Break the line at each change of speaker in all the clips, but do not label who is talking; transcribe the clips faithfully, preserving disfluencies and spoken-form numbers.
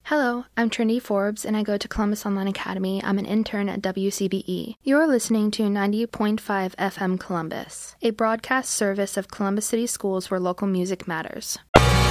Hello, I'm Trinity Forbes, and I go to Columbus Online Academy. I'm an intern at W C B E. You're listening to ninety point five F M Columbus, a broadcast service of Columbus City Schools where local music matters.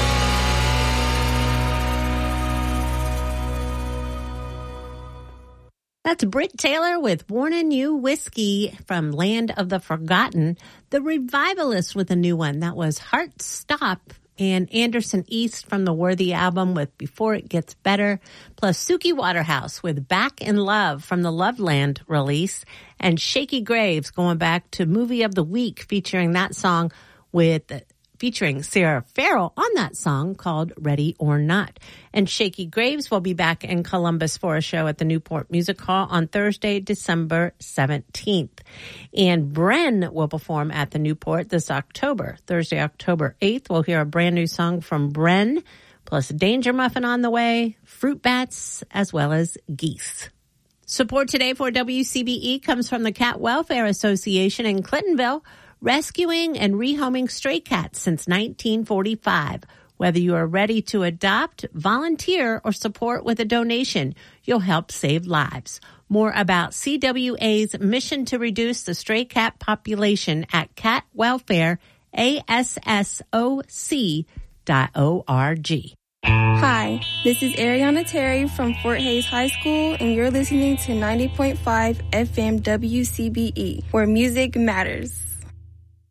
That's Britt Taylor with Born in You Whiskey from Land of the Forgotten. The Revivalists with a new one. That was Heart Stop. And Anderson East from the Worthy album with Before It Gets Better, plus Suki Waterhouse with Back in Love from the Loveland release, and Shaky Graves going back to Movie of the Week featuring that song with featuring Sarah Farrell on that song called Ready or Not. And Shaky Graves will be back in Columbus for a show at the Newport Music Hall on Thursday, December seventeenth. And Bren will perform at the Newport this October. Thursday, October eighth, we'll hear a brand new song from Bren, plus Danger Muffin on the way, Fruit Bats, as well as Geese. Support today for W C B E comes from the Cat Welfare Association in Clintonville, rescuing and rehoming stray cats since nineteen forty-five. Whether you are ready to adopt, volunteer, or support with a donation, you'll help save lives. More about C W A's mission to reduce the stray cat population at cat welfare a s s o c dot org.
Hi, this is Ariana Terry from Fort Hays High School, and you're listening to ninety point five F M W C B E, where music matters.